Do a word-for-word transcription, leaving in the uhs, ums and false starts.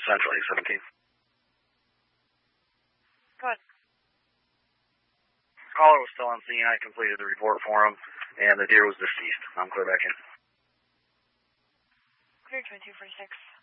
Central, eight seventeen. Go ahead. Caller was still on scene. I completed the report for him, and the deer was deceased. I'm clear back in. Clear twenty-two forty-six.